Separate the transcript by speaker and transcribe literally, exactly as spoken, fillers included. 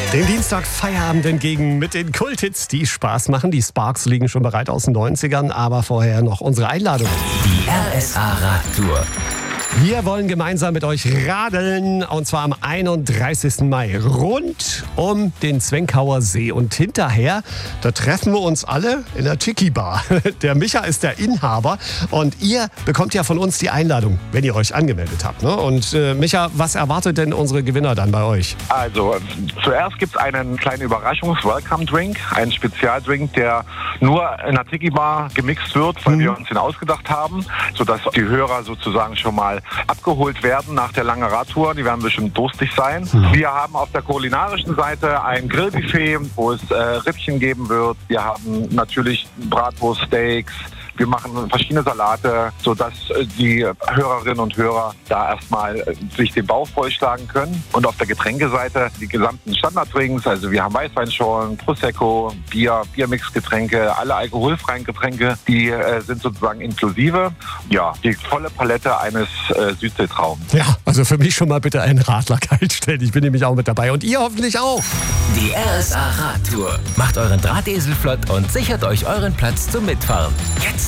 Speaker 1: Den Dienstag Feierabend entgegen mit den Kulthits, die Spaß machen. Die Sparks liegen schon bereit aus den neunzigern, aber vorher noch unsere Einladung.
Speaker 2: Die R S A-Radtour.
Speaker 1: Wir wollen gemeinsam mit euch radeln, und zwar am einunddreißigsten Mai rund um den Zwenkauer See. Und hinterher, da treffen wir uns alle in der Tiki Bar. Der Micha ist der Inhaber und ihr bekommt ja von uns die Einladung, wenn ihr euch angemeldet habt. Ne? Und äh, Micha, was erwartet denn unsere Gewinner dann bei euch?
Speaker 3: Also, zuerst gibt es einen kleinen Überraschungs-Welcome-Drink, einen Spezialdrink, der nur in der Tiki Bar gemixt wird, weil mhm. wir uns den ausgedacht haben, sodass die Hörer sozusagen schon mal abgeholt werden nach der langen Radtour. Die werden bestimmt durstig sein. Mhm. Wir haben auf der kulinarischen Seite ein Grillbuffet, wo es äh, Rippchen geben wird. Wir haben natürlich Bratwurststeaks. Wir machen verschiedene Salate, sodass die Hörerinnen und Hörer da erstmal sich den Bauch vollschlagen können. Und auf der Getränkeseite die gesamten Standarddrinks, also wir haben Weißweinschorlen, Prosecco, Bier, Biermixgetränke, alle alkoholfreien Getränke, die äh, sind sozusagen inklusive. Ja, die volle Palette eines äh, Südseetraums.
Speaker 1: Ja, also für mich schon mal bitte einen Radler kaltstellen. Ich bin nämlich auch mit dabei und ihr hoffentlich auch.
Speaker 2: Die R S A-Radtour. Macht euren Drahtesel flott und sichert euch euren Platz zum Mitfahren. Jetzt